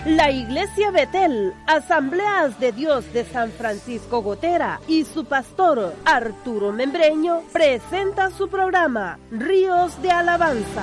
La Iglesia Betel, Asambleas de Dios de San Francisco Gotera y su pastor Arturo Membreño presenta su programa Ríos de Alabanza.